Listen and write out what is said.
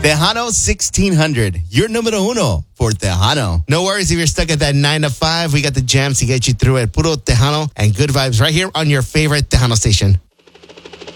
Tejano 1600. Your numero uno for Tejano. No worries if you're stuck at that 9 to 5. We got the jams to get you through it. Puro Tejano and good vibes right here on your favorite Tejano station.